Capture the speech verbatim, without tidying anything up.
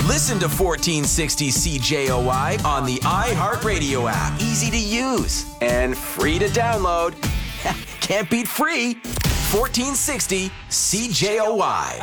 Listen to fourteen sixty C J O Y on the iHeartRadio app. Easy to use and free to download. Can't beat free. fourteen sixty C J O Y.